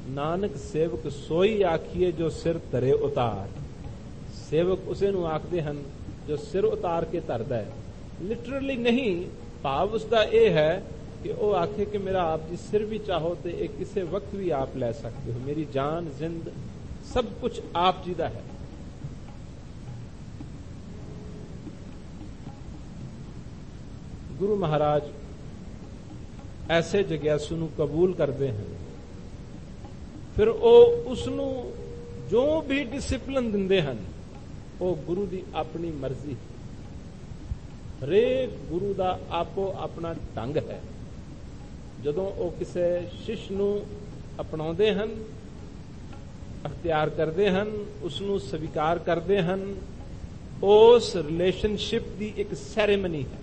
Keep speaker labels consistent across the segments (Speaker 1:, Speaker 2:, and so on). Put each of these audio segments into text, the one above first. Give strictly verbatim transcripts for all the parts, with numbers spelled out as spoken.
Speaker 1: ਨਾਨਕ ਸੇਵਕ ਸੋਈ ਆਖੀਏ ਜੋ ਸਿਰ ਧਰੇ ਉਤਾਰ। ਸੇਵਕ ਉਸੇ ਨੂੰ ਆਖਦੇ ਹਨ ਜੋ ਸਿਰ ਉਤਾਰ ਕੇ ਧਰਦਾ ਹੈ। ਲਿਟਰਲੀ ਨਹੀਂ, ਭਾਵ ਉਸਦਾ ਇਹ ਹੈ ਕਿ ਉਹ ਆਖੇ ਕਿ ਮੇਰਾ ਆਪ ਜੀ ਸਿਰ ਵੀ ਚਾਹੋ ਤੇ ਇਹ ਕਿਸੇ ਵਕਤ ਵੀ ਆਪ ਲੈ ਸਕਦੇ ਹੋ, ਮੇਰੀ ਜਾਨ ਜ਼ਿੰਦ ਸਭ ਕੁਝ ਆਪ ਜੀ ਦਾ ਹੈ। ਗੁਰੂ ਮਹਾਰਾਜ ਐਸੇ ਜਗਿਆਸੂ ਨੂੰ ਕਬੂਲ ਕਰਦੇ ਹਨ, ਫਿਰ ਉਹ ਉਸ ਨੂੰ ਜੋ ਵੀ ਡਿਸਿਪਲਿਨ ਦਿੰਦੇ ਹਨ ਉਹ ਗੁਰੂ ਦੀ ਆਪਣੀ ਮਰਜ਼ੀ। ਹਰੇਕ ਗੁਰੂ ਦਾ ਆਪੋ ਆਪਣਾ ਢੰਗ ਹੈ। ਜਦੋਂ ਉਹ ਕਿਸੇ ਸ਼ਿਸ਼ ਨੂੰ ਅਪਣਾਉਂਦੇ ਹਨ, ਅਖਤਿਆਰ ਕਰਦੇ ਹਨ, ਉਸ ਨੂੰ ਸਵੀਕਾਰ ਕਰਦੇ ਹਨ, ਉਸ ਰਿਲੇਸ਼ਨਸ਼ਿਪ ਦੀ ਇੱਕ ਸੈਰੇਮਨੀ ਹੈ।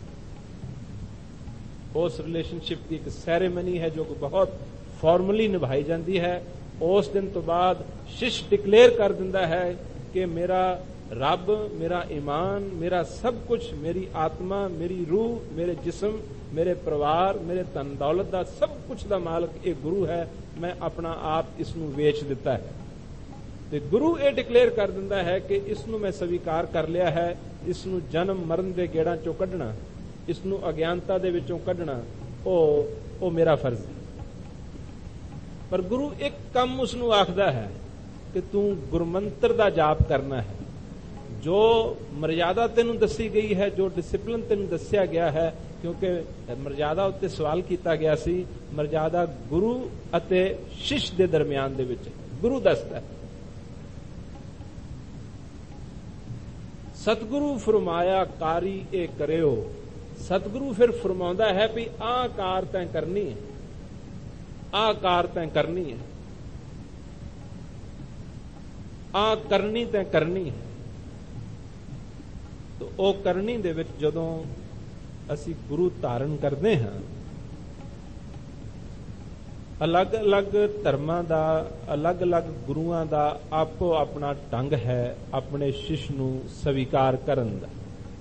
Speaker 1: ਉਸ ਰਿਲੇਸ਼ਨਸ਼ਿਪ ਦੀ ਇੱਕ ਸੈਰੇਮਨੀ ਹੈ ਜੋ ਕਿ ਬਹੁਤ ਫਾਰਮਲੀ ਨਿਭਾਈ ਜਾਂਦੀ ਹੈ। ਉਸ ਦਿਨ ਤੋਂ ਬਾਅਦ ਸ਼ਿਸ਼ ਡਿਕਲੇਅਰ ਕਰ ਦਿੰਦਾ ਹੈ ਕਿ ਮੇਰਾ ਰੱਬ, ਮੇਰਾ ਈਮਾਨ, ਮੇਰਾ ਸਭ ਕੁਝ, ਮੇਰੀ ਆਤਮਾ, ਮੇਰੀ ਰੂਹ, ਮੇਰੇ ਜਿਸਮ, ਮੇਰੇ ਪਰਿਵਾਰ, ਮੇਰੇ ਧਨ ਦੌਲਤ ਦਾ ਸਭ ਕੁਝ ਦਾ ਮਾਲਕ ਇਹ ਗੁਰੂ ਹੈ। ਮੈਂ ਆਪਣਾ ਆਪ ਇਸ ਨੂੰ ਵੇਚ ਦਿੱਤਾ ਹੈ। ਤੇ ਗੁਰੂ ਇਹ ਡਿਕਲੇਅਰ ਕਰ ਦਿੰਦਾ ਹੈ ਕਿ ਇਸ ਨੂੰ ਮੈਂ ਸਵੀਕਾਰ ਕਰ ਲਿਆ ਹੈ। ਇਸ ਨੂੰ ਜਨਮ ਮਰਨ ਦੇ ਗੇੜਾਂ ਚੋਂ ਕੱਢਣਾ, ਇਸ ਨੂੰ ਅਗਿਆਨਤਾ ਦੇ ਵਿੱਚੋਂ ਕੱਢਣਾ, ਉਹ ਉਹ ਮੇਰਾ ਫਰਜ਼ ਹੈ। ਪਰ ਗੁਰੂ ਇੱਕ ਕੰਮ ਉਸ ਨੂੰ ਆਖਦਾ ਹੈ ਕਿ ਤੂੰ ਗੁਰਮੰਤਰ ਦਾ ਜਾਪ ਕਰਨਾ ਹੈ। ਜੋ ਮਰਜ਼ਾਦਾ ਤੈਨੂੰ ਦੱਸੀ ਗਈ ਹੈ, ਜੋ ਡਿਸਿਪਲਿਨ ਤੈਨੂੰ ਦੱਸਿਆ ਗਿਆ ਹੈ, ਕਿਉਂਕਿ ਮਰਜ਼ਾਦਾ ਉੱਤੇ ਸਵਾਲ ਕੀਤਾ ਗਿਆ ਸੀ, ਮਰਜ਼ਾਦਾ ਗੁਰੂ ਅਤੇ ਸ਼ਿਸ਼ ਦੇ ਦਰਮਿਆਨ ਦੇ ਵਿੱਚ ਗੁਰੂ ਦੱਸਦਾ ਹੈ। ਸਤਿਗੁਰੂ ਫਰਮਾਇਆ ਕਾਰੀ ਇਹ ਕਰਿਓ। ਸਤਿਗੁਰੂ ਫਿਰ ਫਰਮਾਉਂਦਾ ਹੈ ਵੀ ਆਹ ਕਾਰ ਤੈਂ ਕਰਨੀ ਹੈ, ਆਹ ਕਾਰ ਤੈਂ ਕਰਨੀ ਹੈ, ਆਹ ਕਰਨੀ ਤੈਂ ਕਰਨੀ ਹੈ। ਤੋ ਉਹ ਕਰਨੀ ਦੇ ਵਿੱਚ ਜਦੋਂ ਅਸੀਂ ਗੁਰੂ ਧਾਰਨ ਕਰਦੇ ਹਾਂ, ਅਲੱਗ-ਅਲੱਗ ਧਰਮਾਂ ਦਾ, ਅਲੱਗ-ਅਲੱਗ ਗੁਰੂਆਂ ਦਾ ਆਪੋ ਆਪਣਾ ਢੰਗ ਹੈ ਆਪਣੇ ਸ਼ਿਸ਼ ਨੂੰ ਸਵੀਕਾਰ ਕਰਨ ਦਾ।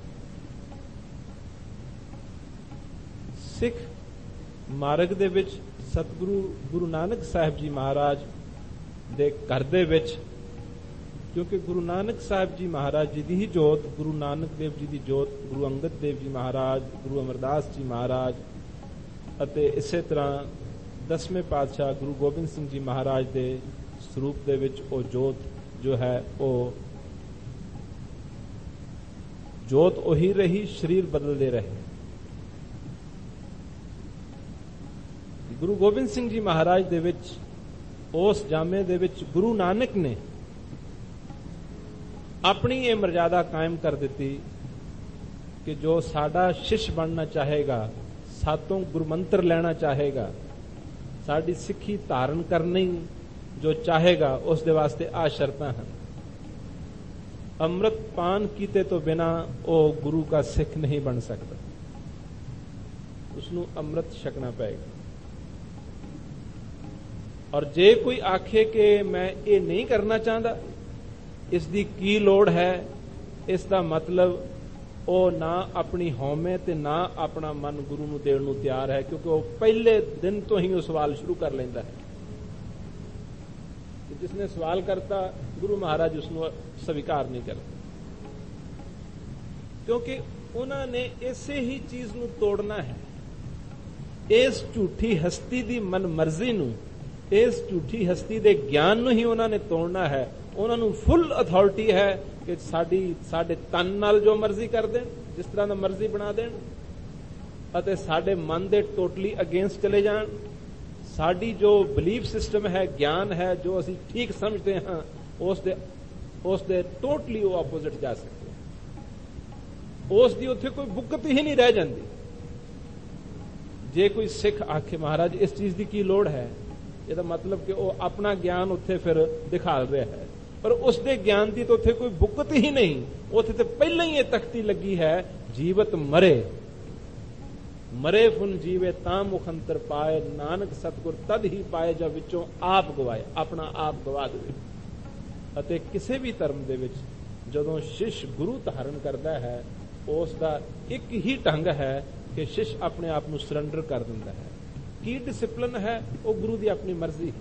Speaker 1: ਸਿੱਖ ਮਾਰਗ ਦੇ ਵਿੱਚ ਸਤਿਗੁਰੂ ਗੁਰੂ ਨਾਨਕ ਸਾਹਿਬ ਜੀ ਮਹਾਰਾਜ ਦੇ ਘਰ ਦੇ ਵਿੱਚ, ਕਿਉਂਕਿ ਗੁਰੂ ਨਾਨਕ ਸਾਹਿਬ ਜੀ ਮਹਾਰਾਜ ਜੀ ਦੀ ਹੀ ਜੋਤ, ਗੁਰੂ ਨਾਨਕ ਦੇਵ ਜੀ ਦੀ ਜੋਤ, ਗੁਰੂ ਅੰਗਦ ਦੇਵ ਜੀ ਮਹਾਰਾਜ, ਗੁਰੂ ਅਮਰਦਾਸ ਜੀ ਮਹਾਰਾਜ ਅਤੇ ਇਸੇ ਤਰ੍ਹਾਂ ਦਸਵੇਂ ਪਾਤਸ਼ਾਹ ਗੁਰੂ ਗੋਬਿੰਦ ਸਿੰਘ ਜੀ ਮਹਾਰਾਜ ਦੇ ਸਰੂਪ ਦੇ ਵਿੱਚ ਉਹ ਜੋਤ ਜੋ ਹੈ, ਉਹ ਜੋਤ ਉਹੀ ਰਹੀ, ਸਰੀਰ ਬਦਲਦੇ ਰਹੇ। ਗੁਰੂ ਗੋਬਿੰਦ ਸਿੰਘ ਜੀ ਮਹਾਰਾਜ ਦੇ ਵਿੱਚ, ਉਸ ਜਾਮੇ ਦੇ ਵਿੱਚ ਗੁਰੂ ਨਾਨਕ ਨੇ ਆਪਣੀ ਇਹ ਮਰਜ਼ਾਦਾ ਕਾਇਮ ਕਰ ਦਿੱਤੀ ਕਿ ਜੋ ਸਾਡਾ ਸ਼ਿਸ਼ ਬਣਨਾ ਚਾਹੇਗਾ, ਸਾਤੋਂ ਗੁਰਮੰਤਰ ਲੈਣਾ ਚਾਹੇਗਾ, ਸਾਡੀ ਸਿੱਖੀ ਧਾਰਨ ਕਰਨੀ ਜੋ ਚਾਹੇਗਾ, ਉਸ ਦੇ ਵਾਸਤੇ ਆ ਸ਼ਰਤਾਂ ਹਨ। ਅੰਮ੍ਰਿਤ ਪਾਨ ਕੀਤੇ ਤੋਂ ਬਿਨਾ ਉਹ ਗੁਰੂ ਦਾ ਸਿੱਖ ਨਹੀਂ ਬਣ ਸਕਦਾ, ਉਸ ਨੂੰ ਅੰਮ੍ਰਿਤ ਛਕਣਾ ਪਏਗਾ। ਔਰ ਜੇ ਕੋਈ ਆਖੇ ਕਿ ਮੈਂ ਇਹ ਨਹੀਂ ਕਰਨਾ ਚਾਹੁੰਦਾ, ਇਸ ਦੀ ਕੀ ਲੋੜ ਹੈ, ਇਸ ਦਾ ਮਤਲਬ ਉਹ ਨਾ ਆਪਣੀ ਹਉਮੈ ਤੇ ਨਾ ਆਪਣਾ ਮਨ ਗੁਰੂ ਨੂੰ ਦੇਣ ਨੂੰ ਤਿਆਰ ਹੈ, ਕਿਉਂਕਿ ਉਹ ਪਹਿਲੇ ਦਿਨ ਤੋਂ ਹੀ ਉਹ ਸਵਾਲ ਸ਼ੁਰੂ ਕਰ ਲੈਂਦਾ ਹੈ ਕਿ ਜਿਸਨੇ ਸਵਾਲ ਕਰਤਾ ਗੁਰੂ ਮਹਾਰਾਜ ਉਸ ਨੂੰ ਸਵੀਕਾਰ ਨਹੀਂ ਕਰਦੇ, ਕਿਉਂਕਿ ਉਹਨਾਂ ਨੇ ਇਸੇ ਹੀ ਚੀਜ਼ ਨੂੰ ਤੋੜਨਾ ਹੈ। ਇਸ ਝੂਠੀ ਹਸਤੀ ਦੀ ਮਨ ਮਰਜ਼ੀ ਨੂੰ, ਇਸ ਝੂਠੀ ਹਸਤੀ ਦੇ ਗਿਆਨ ਨੂੰ ਹੀ ਉਹਨਾਂ ਨੇ ਤੋੜਨਾ ਹੈ। ਉਹਨਾਂ ਨੂੰ ਫੁੱਲ ਅਥਾਰਟੀ ਹੈ ਕਿ ਸਾਡੀ ਸਾਡੇ ਤਨ ਨਾਲ ਜੋ ਮਰਜ਼ੀ ਕਰ ਦੇਣ, ਜਿਸ ਤਰ੍ਹਾਂ ਦਾ ਮਰਜ਼ੀ ਬਣਾ ਦੇਣ, ਅਤੇ ਸਾਡੇ ਮਨ ਦੇ ਟੋਟਲੀ ਅਗੇਂਸਟ ਚਲੇ ਜਾਣ। ਸਾਡੀ ਜੋ ਬਿਲੀਫ ਸਿਸਟਮ ਹੈ, ਗਿਆਨ ਹੈ, ਜੋ ਅਸੀਂ ਠੀਕ ਸਮਝਦੇ ਹਾਂ, ਉਸ ਦੇ ਉਸ ਦੇ ਟੋਟਲੀ ਉਹ ਆਪੋਜ਼ਿਟ ਜਾ ਸਕਦੇ ਹਨ। ਉਸ ਦੀ ਉੱਥੇ ਕੋਈ ਬੁੱਕਤ ਹੀ ਨਹੀਂ ਰਹਿ ਜਾਂਦੀ। ਜੇ ਕੋਈ ਸਿੱਖ ਆਖੇ ਮਹਾਰਾਜ ਇਸ ਚੀਜ਼ ਦੀ ਕੀ ਲੋੜ ਹੈ, ਇਹਦਾ ਮਤਲਬ ਕਿ ਉਹ ਆਪਣਾ ਗਿਆਨ ਉੱਥੇ ਫਿਰ ਦਿਖਾ ਰਿਹਾ ਹੈ, ਪਰ ਉਸ ਦੇ ਗਿਆਨ ਦੀ ਤਾਂ ਉੱਥੇ ਕੋਈ ਬੁੱਕਤ ਹੀ ਨਹੀਂ। ਉੱਥੇ ਤੇ ਪਹਿਲਾਂ ਹੀ ਇਹ ਤਖਤੀ ਲੱਗੀ ਹੈ, ਜੀਵਤ ਮਰੇ, ਮਰੇ ਫੁਨ ਜੀਵੇ ਤਾਂ ਮੁਖੰਤਰ ਪਾਏ, ਨਾਨਕ ਸਤਿਗੁਰ ਤਦ ਹੀ ਪਾਏ ਜਦ ਵਿੱਚੋਂ ਆਪ ਗਵਾਏ, ਆਪਣਾ ਆਪ ਗਵਾ ਦੇਵੇ। ਅਤੇ ਕਿਸੇ ਵੀ ਧਰਮ ਦੇ ਵਿੱਚ ਜਦੋਂ ਸ਼ਿਸ਼ ਗੁਰੂ ਧਾਰਨ ਕਰਦਾ ਹੈ, ਉਸ ਦਾ ਇੱਕ ਹੀ ਢੰਗ ਹੈ ਕਿ ਸ਼ਿਸ਼ ਆਪਣੇ ਆਪ ਨੂੰ ਸਰੈਂਡਰ ਕਰ ਦਿੰਦਾ ਹੈ। ਕੀ ਡਿਸਿਪਲਿਨ ਹੈ, ਉਹ ਗੁਰੂ ਦੀ ਆਪਣੀ ਮਰਜ਼ੀ ਹੈ।